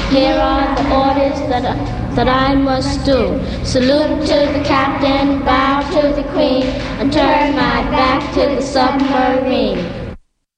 Here are the orders that I must do. Salute to the captain, bow to the queen, and turn my back to the submarine.